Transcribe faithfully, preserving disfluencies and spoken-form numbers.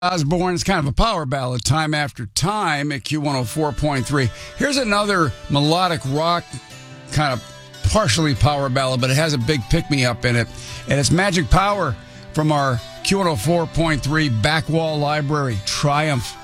Osborne. It's kind of a power ballad, Time After Time at Q one oh four point three. Here's another melodic rock, kind of partially power ballad, but it has a big pick-me-up in it. And it's Magic Power from our Q one oh four point three Backwall Library, Triumph.